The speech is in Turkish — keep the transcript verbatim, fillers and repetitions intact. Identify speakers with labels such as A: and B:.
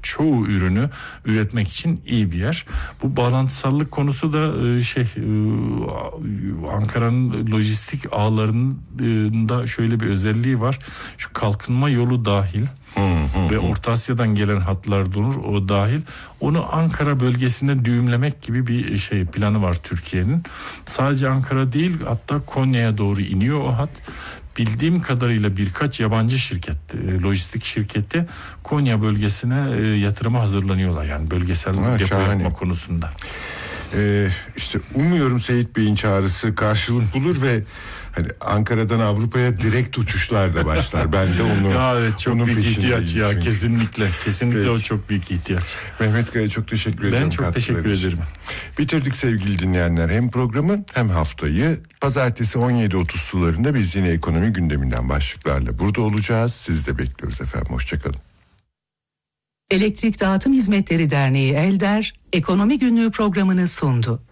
A: çoğu ürünü üretmek için iyi bir yer. Bu bağlantısallık konusu da şey Ankara'nın lojistik ağlarında şöyle bir özelliği var. Şu kalkınma yolu dahil hı hı, ve Orta Asya'dan gelen hatlar durur, o dahil. Onu Ankara bölgesinde düğümlemek gibi bir şey planı var Türkiye'nin. Sadece Ankara değil, hatta Konya'ya doğru iniyor o hat. Bildiğim kadarıyla birkaç yabancı şirket, lojistik şirketi Konya bölgesine yatırıma hazırlanıyorlar. Yani bölgesel ha, depo şahane. Yapma konusunda.
B: Ee, işte umuyorum Seyit Bey'in çağrısı karşılık bulur ve hani Ankara'dan Avrupa'ya direkt uçuşlar da başlar. Ben de onu
A: ya evet, çok büyük ihtiyaç ya çünkü. kesinlikle. Kesinlikle Peki. O çok büyük ihtiyaç.
B: Mehmet Kaya, çok teşekkür ederim.
A: Ben çok teşekkür ederim.
B: Bitirdik sevgili dinleyenler. Hem programı hem haftayı. Pazartesi on yedi otuz sularında biz yine ekonomi gündeminden başlıklarla burada olacağız. Sizi de bekliyoruz efendim. Hoşçakalın.
C: Elektrik Dağıtım Hizmetleri Derneği ELDER, Ekonomi Günlüğü programını sundu.